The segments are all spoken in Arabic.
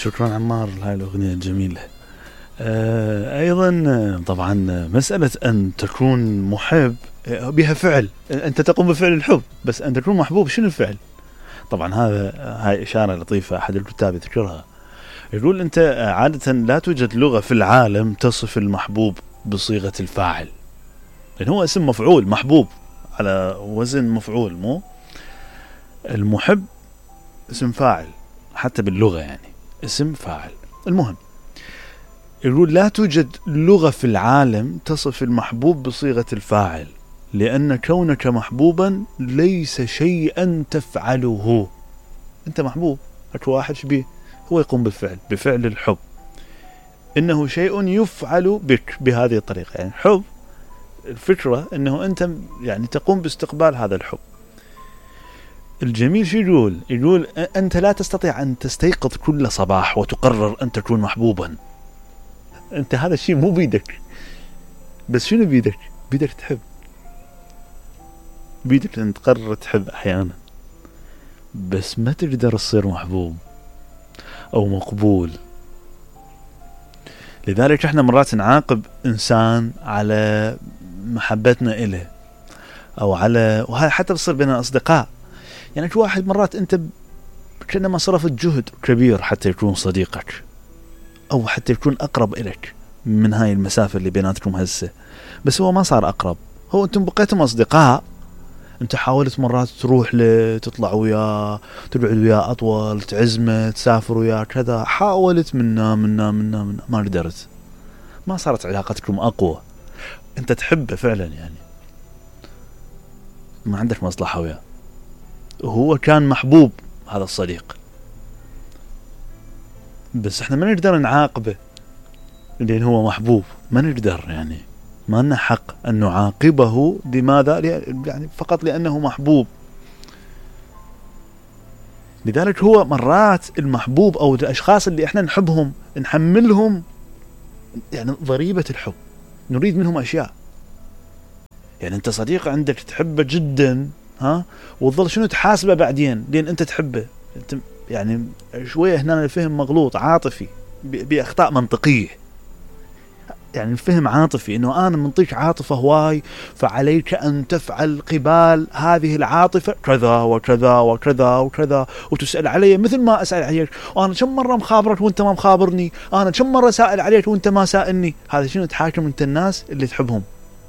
شكرا عمار لهاي الأغنية الجميلة. أيضا طبعا مسألة أن تكون محب بها فعل، أنت تقوم بفعل الحب، بس أن تكون محبوب شنو الفعل؟ طبعا هاي إشارة لطيفة أحد الكتاب يذكرها، يقول أنت عادة لا توجد لغة في العالم تصف المحبوب بصيغة الفاعل، لأن هو اسم مفعول، محبوب على وزن مفعول، مو المحب اسم فاعل حتى باللغة، يعني اسم فاعل. المهم يقول لا توجد لغة في العالم تصف المحبوب بصيغة الفاعل، لأن كونك محبوبا ليس شيئا تفعله. أنت محبوب، أكو واحد شبيه هو يقوم بفعل الحب، إنه شيء يفعل بك بهذه الطريقة. يعني الحب الفكرة إنه أنت يعني تقوم باستقبال هذا الحب. الجميل شو يقول أنت لا تستطيع أن تستيقظ كل صباح وتقرر أن تكون محبوبا. أنت هذا الشيء مو بيدك، بس شنو بيدك؟ بيدك تحب، بيدك أن تقرر تحب أحيانا، بس ما تقدر تصير محبوب أو مقبول. لذلك احنا مرات نعاقب إنسان على محبتنا إله، أو على، وهذا حتى بصير بين الأصدقاء. يعني كل واحد مرات أنت كأنما صرفت جهد كبير حتى يكون صديقك، أو حتى يكون أقرب إليك من هاي المسافة اللي بيناتكم هسه، بس هو ما صار أقرب. هو أنتم بقيتم أصدقاء، أنت حاولت مرات تروح تطلع وياه، تقعد وياه أطول، تعزمه، تسافر وياه كذا، حاولت منا ما قدرت، ما صارت علاقتكم أقوى. أنت تحبه فعلا، يعني ما عندك مصلحة وياه، وهو كان محبوب هذا الصديق، بس احنا ما نقدر نعاقبه لأن هو محبوب، ما نقدر، يعني ما لنا حق أن نعاقبه. لماذا؟ يعني فقط لأنه محبوب. لذلك هو مرات المحبوب أو الأشخاص اللي احنا نحبهم نحملهم يعني ضريبة الحب، نريد منهم أشياء. يعني أنت صديق عندك تحبه جدا، وتظل شنو تحاسبه بعدين لأن أنت تحبه. أنت يعني شوية هنا الفهم مغلوط عاطفي بأخطاء منطقية، يعني الفهم عاطفي إنه أنا منطيك عاطفة هواي، فعليك أن تفعل قبال هذه العاطفة كذا وكذا وكذا وكذا، وتسأل علي مثل ما أسأل عليك، أنا كم مرة مخابرك وأنت ما مخابرني، أنا كم مرة سائل عليك وأنت ما سائلني. هذا شنو تحاكم أنت الناس اللي تحبهم؟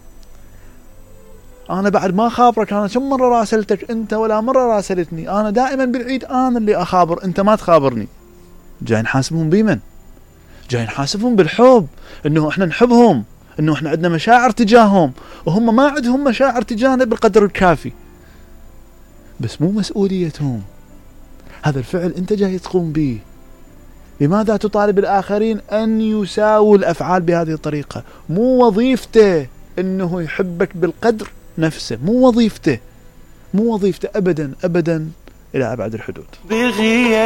أنا بعد ما خابرك، أنا كم مرة راسلتك أنت ولا مرة راسلتني، أنا دائما بالعيد أنا اللي أخابر أنت ما تخابرني. جاي نحاسبهم بمن؟ جاي نحاسبهم بالحب، إنه إحنا نحبهم، إنه إحنا عندنا مشاعر تجاههم، وهم ما عندهم مشاعر تجاهنا بالقدر الكافي، بس مو مسؤوليتهم. هذا الفعل أنت جاي تقوم به. لماذا تطالب الآخرين أن يساووا الأفعال بهذه الطريقة؟ مو وظيفته إنه يحبك بالقدر نفسه، مو وظيفته أبدا أبدا إلى أبعد الحدود.